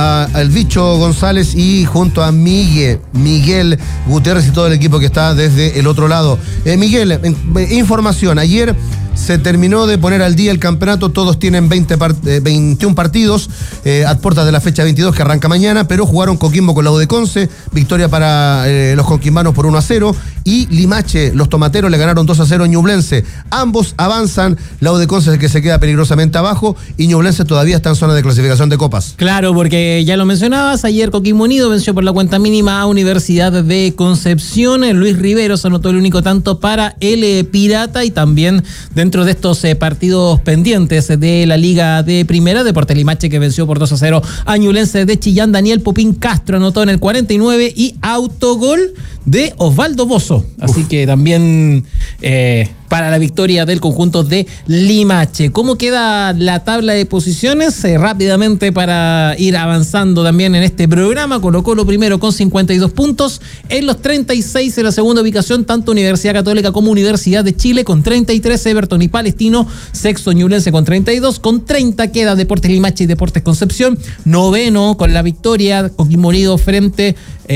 al Bicho González y junto a Miguel Gutiérrez y todo el equipo que está desde el otro lado. Miguel, información. Ayer se terminó de poner al día el campeonato, todos tienen 21 partidos a puertas de la fecha 22 que arranca mañana, pero jugaron Coquimbo con la U de Conce, victoria para los coquimbanos por 1-0, y Limache, los tomateros, le ganaron 2-0 a Ñublense. Ambos avanzan, la U de Conce es el que se queda peligrosamente abajo y Ñublense todavía está en zona de clasificación de copas. Claro, porque ya lo mencionabas, ayer Coquimbo Unido venció por la cuenta mínima a Universidad de Concepción. Luis Riveros anotó el único tanto para el Pirata, y también dentro de estos partidos pendientes de la Liga de Primera, Deportes Limache que venció por 2-0 a Ñublense de Chillán. Daniel Popín Castro anotó en el 49 y autogol de Osvaldo Bozo. Así que también para la victoria del conjunto de Limache. ¿Cómo queda la tabla de posiciones? Rápidamente para ir avanzando también en este programa. Colo-Colo primero con 52 puntos. En los 36 en la segunda ubicación, tanto Universidad Católica como Universidad de Chile con 33, Everton y Palestino. Sexto Ñublense con 32. Con 30 queda Deportes Limache y Deportes Concepción. Noveno con la victoria Coquimbo Unido frente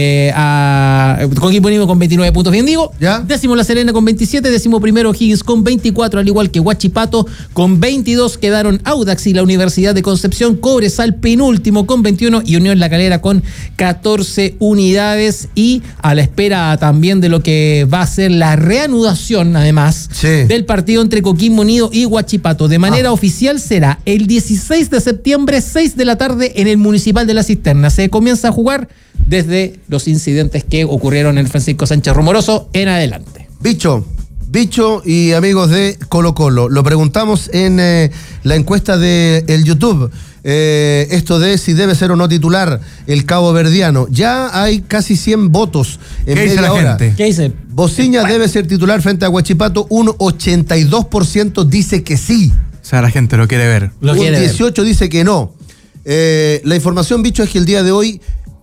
a Coquimbo Unido con 29 puntos, bien digo. ¿Ya? Décimo La Serena con 27, décimo primero Higgins con 24, al igual que Huachipato con 22, quedaron Audax y la Universidad de Concepción. Cobresal penúltimo con 21 y Unión La Calera con 14 unidades, y a la espera también de lo que va a ser la reanudación, además, del partido entre Coquimbo Unido y Huachipato. De manera oficial será el 16 de septiembre, 6 de la tarde en el Municipal de La Cisterna. Se comienza a jugar desde los incidentes que ocurrieron en Francisco Sánchez Rumoroso en adelante. Bicho y amigos de Colo-Colo, lo preguntamos en la encuesta de el YouTube, esto de si debe ser o no titular el Cabo Verdiano. Ya hay casi 100 votos en media hora. ¿Qué dice? Bociña debe ser titular frente a Huachipato, un 82% dice que sí. O sea, la gente lo quiere ver. Un 18% dice que no. La información, Bicho, es que el día de hoy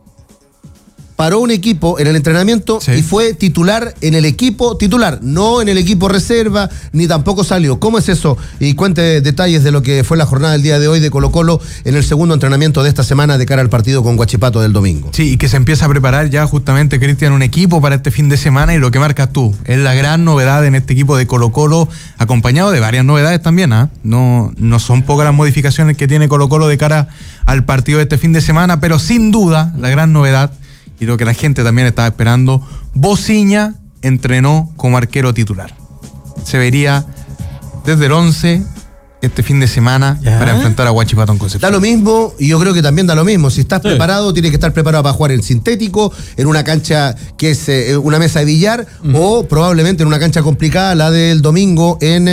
paró un equipo en el entrenamiento y fue titular en el equipo titular, no en el equipo reserva, ni tampoco salió. ¿Cómo es eso? Y cuente detalles de lo que fue la jornada del día de hoy de Colo-Colo en el segundo entrenamiento de esta semana de cara al partido con Huachipato del domingo. Sí, y que se empieza a preparar ya justamente, Cristian, un equipo para este fin de semana, y lo que marcas tú, es la gran novedad en este equipo de Colo-Colo, acompañado de varias novedades también, No son pocas las modificaciones que tiene Colo-Colo de cara al partido de este fin de semana, pero sin duda, la gran novedad, y lo que la gente también estaba esperando, Bociña entrenó como arquero titular. Se vería desde el 11 este fin de semana para enfrentar a Huachipato en Concepción. Da lo mismo, y yo creo que también da lo mismo. Si estás preparado, tienes que estar preparado para jugar en sintético, en una cancha que es una mesa de billar, o probablemente en una cancha complicada, la del domingo en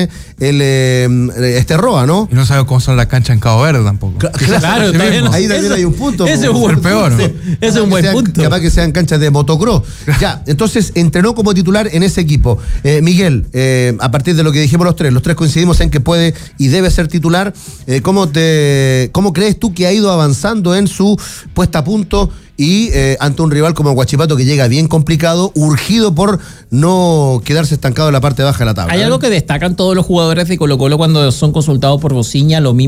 el Roa, ¿no? Y no sabemos cómo son las canchas en Cabo Verde tampoco. Claro, ahí también hay un punto. Ese es un peor. Ese es un buen punto. Capaz que sean canchas de motocross. Ya, entonces entrenó como titular en ese equipo. Miguel, a partir de lo que dijimos los tres coincidimos en que puede y debe ser titular. ¿Cómo crees tú que ha ido avanzando en su puesta a punto y ante un rival como Huachipato que llega bien complicado, urgido por no quedarse estancado en la parte baja de la tabla? Hay algo que destacan todos los jugadores de Colo-Colo cuando son consultados por Bociña, lo mismo